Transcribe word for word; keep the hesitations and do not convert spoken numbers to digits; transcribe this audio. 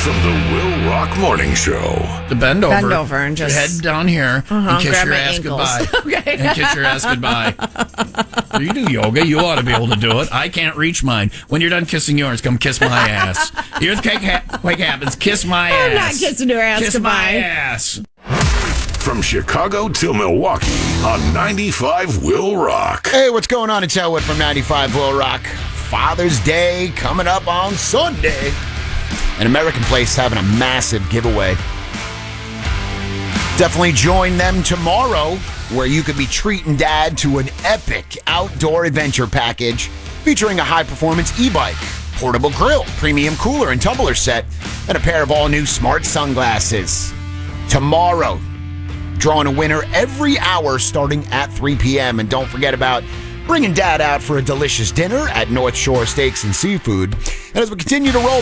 from the Will Rock Morning Show. The bend over. Bend over and just... Your head down here uh-huh, and kiss grab your my ass ankles. goodbye. Okay. And kiss your ass goodbye. You do yoga. You ought to be able to do it. I can't reach mine. When you're done kissing yours, come kiss my ass. Here's the ha- quake happens. Kiss my ass. I'm not kissing her ass Kiss goodbye. my ass. From Chicago to Milwaukee on ninety-five Will Rock. Hey, what's going on? It's Elwood from ninety-five Will Rock. Father's Day coming up on Sunday. An American Place having a massive giveaway. Definitely join them tomorrow, where you could be treating Dad to an epic outdoor adventure package featuring a high-performance e-bike, portable grill, premium cooler and tumbler set, and a pair of all-new smart sunglasses. Tomorrow, drawing a winner every hour starting at three p.m. And don't forget about bringing Dad out for a delicious dinner at North Shore Steaks and Seafood. And as we continue to roll